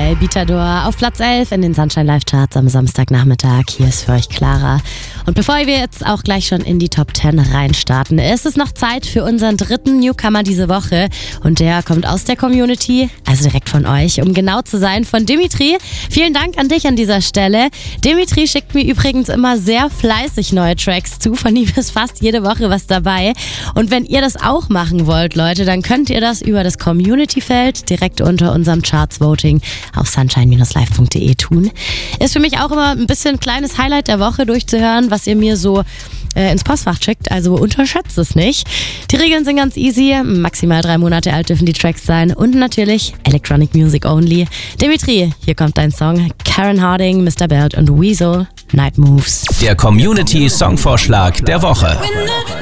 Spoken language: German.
bei Bitador auf Platz 11 in den Sunshine Live Charts am Samstagnachmittag. Hier ist für euch Clara. Und bevor wir jetzt auch gleich schon in die Top 10 reinstarten, ist es noch Zeit für unseren dritten Newcomer diese Woche. Und der kommt aus der Community, also direkt von euch, um genau zu sein, von Dimitri. Vielen Dank an dich an dieser Stelle. Dimitri schickt mir übrigens immer sehr fleißig neue Tracks zu. Von ihm ist fast jede Woche was dabei. Und wenn ihr das auch machen wollt, Leute, dann könnt ihr das über das Community-Feld direkt unter unserem Charts-Voting auf sunshine-live.de tun. Ist für mich auch immer ein bisschen ein kleines Highlight der Woche durchzuhören, was ihr mir so ins Postfach schickt, also unterschätzt es nicht. Die Regeln sind ganz easy, maximal 3 Monate alt dürfen die Tracks sein und natürlich Electronic Music Only. Dimitri, hier kommt dein Song, Karen Harding, Mr. Belt und Weasel, Night Moves. Der Community-Songvorschlag der Woche.